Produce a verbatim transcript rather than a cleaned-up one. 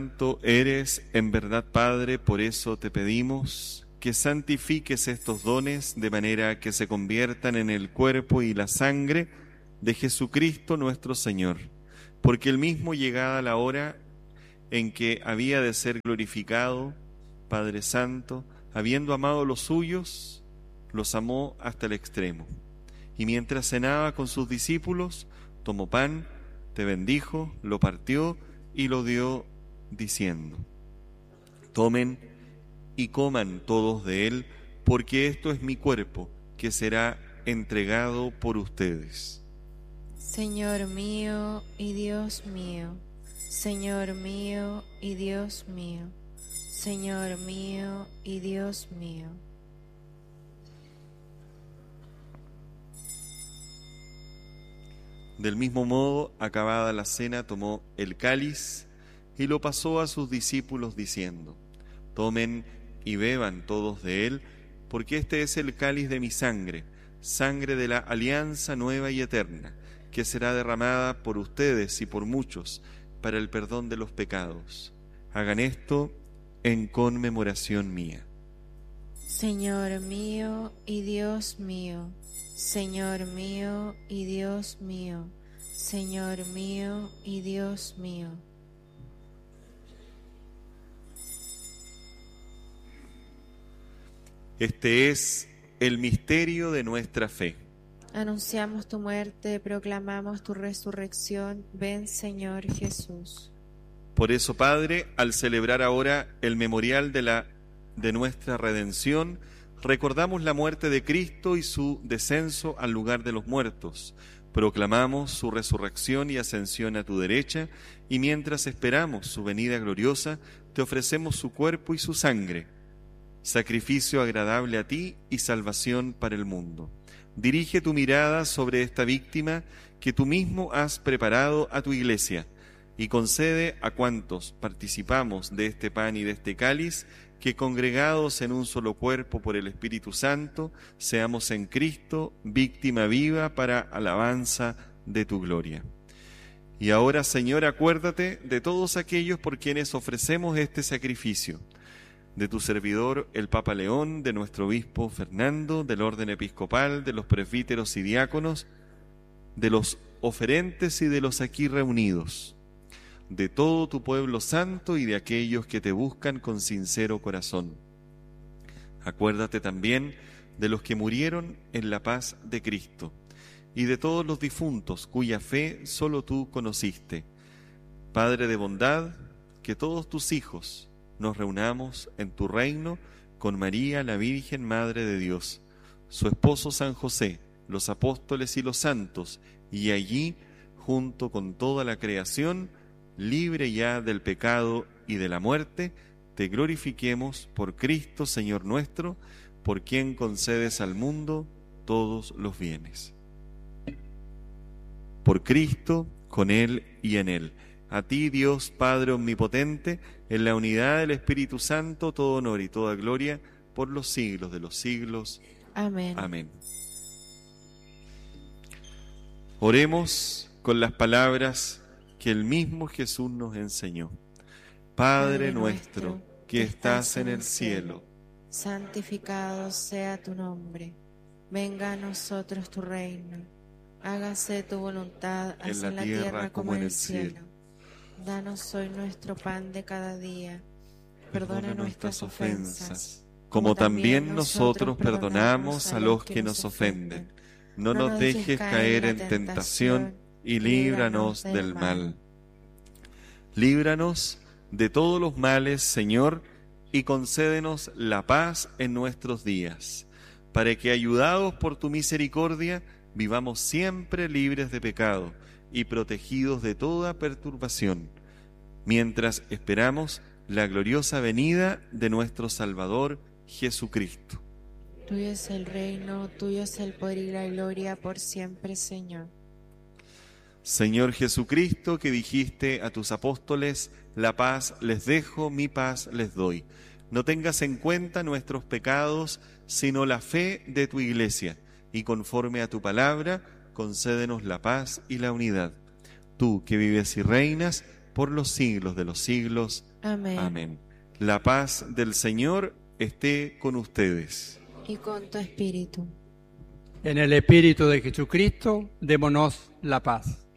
Santo eres en verdad, Padre, por eso te pedimos que santifiques estos dones de manera que se conviertan en el cuerpo y la sangre de Jesucristo nuestro Señor, porque él mismo, llegada la hora en que había de ser glorificado, Padre Santo, habiendo amado a los suyos, los amó hasta el extremo. Y mientras cenaba con sus discípulos, tomó pan, te bendijo, lo partió y lo dio, diciendo: tomen y coman todos de él, porque esto es mi cuerpo, que será entregado por ustedes. Señor mío y Dios mío, Señor mío y Dios mío, Señor mío y Dios mío. Del mismo modo, acabada la cena, tomó el cáliz y lo pasó a sus discípulos, diciendo: tomen y beban todos de él, porque este es el cáliz de mi sangre, sangre de la alianza nueva y eterna, que será derramada por ustedes y por muchos para el perdón de los pecados. Hagan esto en conmemoración mía. Señor mío y Dios mío, Señor mío y Dios mío, Señor mío y Dios mío. Este es el misterio de nuestra fe. Anunciamos tu muerte, proclamamos tu resurrección. Ven, Señor Jesús. Por eso, Padre, al celebrar ahora el memorial de, la, de nuestra redención, recordamos la muerte de Cristo y su descenso al lugar de los muertos. Proclamamos su resurrección y ascensión a tu derecha, y mientras esperamos su venida gloriosa, te ofrecemos su cuerpo y su sangre, sacrificio agradable a ti y salvación para el mundo. Dirige tu mirada sobre esta víctima que tú mismo has preparado a tu iglesia, y concede a cuantos participamos de este pan y de este cáliz, que congregados en un solo cuerpo por el Espíritu Santo, seamos en Cristo víctima viva para alabanza de tu gloria. Y ahora, Señor, acuérdate de todos aquellos por quienes ofrecemos este sacrificio, de tu servidor el Papa León, de nuestro obispo Fernando, del orden episcopal, de los presbíteros y diáconos, de los oferentes y de los aquí reunidos, de todo tu pueblo santo y de aquellos que te buscan con sincero corazón. Acuérdate también de los que murieron en la paz de Cristo y de todos los difuntos cuya fe solo tú conociste. Padre de bondad, que todos tus hijos nos reunamos en tu reino con María, la Virgen Madre de Dios, su esposo San José, los apóstoles y los santos, y allí, junto con toda la creación, libre ya del pecado y de la muerte, te glorifiquemos por Cristo, Señor nuestro, por quien concedes al mundo todos los bienes. Por Cristo, con Él y en Él. A ti, Dios Padre Omnipotente, en la unidad del Espíritu Santo, todo honor y toda gloria, por los siglos de los siglos. Amén. Amén. Oremos con las palabras que el mismo Jesús nos enseñó. Padre nuestro, que estás en el cielo, santificado sea tu nombre. Venga a nosotros tu reino. Hágase tu voluntad, así en la tierra como en el cielo. Danos hoy nuestro pan de cada día. Perdona nuestras ofensas, como también nosotros perdonamos a los que nos ofenden. No nos dejes caer en tentación y líbranos del mal. Líbranos de todos los males, Señor, y concédenos la paz en nuestros días, para que, ayudados por tu misericordia, vivamos siempre libres de pecado y protegidos de toda perturbación, mientras esperamos la gloriosa venida de nuestro Salvador Jesucristo. Tuyo es el reino, tuyo es el poder y la gloria por siempre, Señor. Señor Jesucristo, que dijiste a tus apóstoles: la paz les dejo, mi paz les doy. No tengas en cuenta nuestros pecados, sino la fe de tu Iglesia, y conforme a tu palabra, concédenos la paz y la unidad. Tú que vives y reinas por los siglos de los siglos. Amén. Amén. La paz del Señor esté con ustedes. Y con tu espíritu. En el espíritu de Jesucristo, démonos la paz.